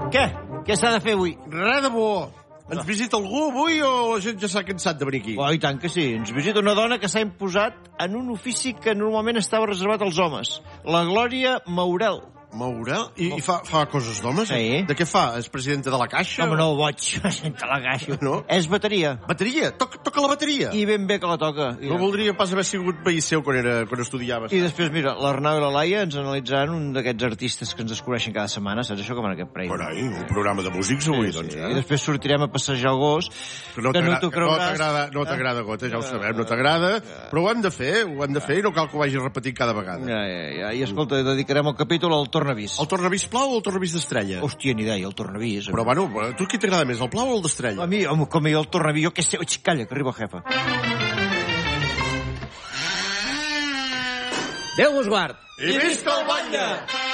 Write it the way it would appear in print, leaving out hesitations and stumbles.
Què? Què s'ha de fer avui? Res de bo. Ens visita algú avui o la gent ja s'ha cansat de venir aquí? Oh, i tant que sí. Ens visita una dona que s'ha imposat en un ofici que normalment estava reservat als homes. La Glòria Maurel. Maurel? I fa coses d'homes? Sí. De què fa? És presidenta de la Caixa? Home, no, boig. Senta la caixa. No? És bateria. Bateria? Toca la bateria? I ben bé que la toca. No voldria pas haver sigut veí seu quan estudiaves. I després, mira, l'Arnau i la Laia ens analitzaran un d'aquests artistes que ens descobreixen cada setmana. Saps això com en aquest premi? Carai, un programa de músics avui, doncs, I després sortirem a passejar el gos. No t'agrada, Gota, ja ho sabem, no t'agrada, però ho hem de fer i no cal que ho vagi repetint cada vegada. Ja. I escolta, dedicarem el capítol al Tornavís. El Tornavís plau o el Tornavís d'estrella? Hòstia, ni idea, el Tornavís. Però, bueno, tu qui t'agrada més, el plau o el d'estrella? A mi, home, com el Tornavís, jo què sé... Calla, que arriba el jefe. Déu vos guard. I visca el batlle!